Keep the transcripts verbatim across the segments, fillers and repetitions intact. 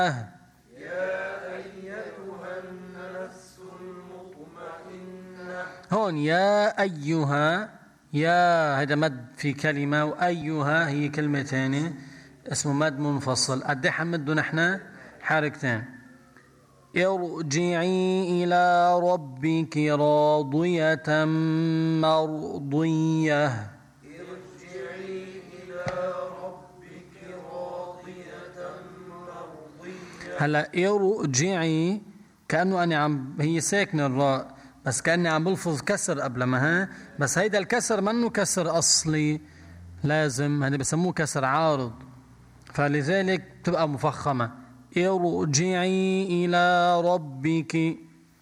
هون يا أيها، يا هذا مد في كلمة، وأيها هي كلمة ثانية اسمه مد منفصل. قد ايه حنمده نحن؟ حركتين. ارجعي إلى ربك راضية مرضية. ارجعي إلى ربك راضية مرضية. هلا ارجعي كأنه أنا عم، هي ساكنة الراء بس كأني عم بلفظ كسر قبل ما، ها بس هيدا الكسر منه كسر أصلي لازم، هذا بسموه كسر عارض، فلذلك تبقى مفخمة. ارجعي إلى ربك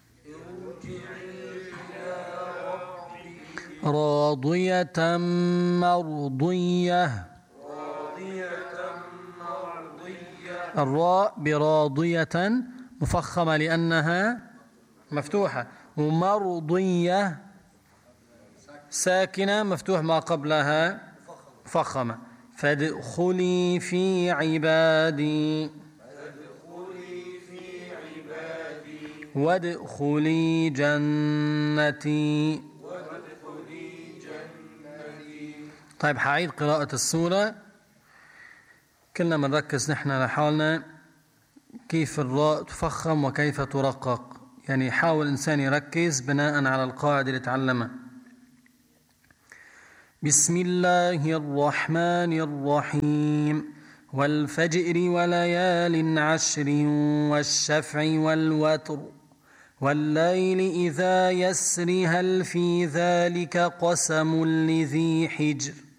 راضية مرضية. الراء براضية مفخمة لأنها مفتوحة، ومرضية ساكنة مفتوح ما قبلها مفخمة. فادخلي في عبادي وادخلي جنتي. طيب حعيد قراءة السورة. كلنا بنركز نحن لحالنا كيف الراء تفخم وكيف ترقق، يعني يحاول الإنسان يركز بناء على القاعدة اللي تعلمها. بسم الله الرحمن الرحيم. والفجر وليال عشر والشفع والوتر والليل إذا يسر هل في ذلك قسم لذي حجر.